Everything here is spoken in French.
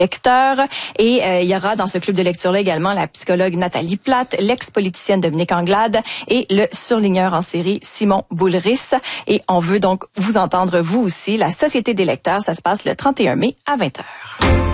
lecteurs. Et il y aura dans ce club de lecture-là également la psychologue Nathalie Platte, l'ex-politicienne Dominique Anglade et le surligneur en série Simon Boulris. Et on veut donc vous entendre, vous aussi. La Société des lecteurs, ça se passe le 31 mai à 20h.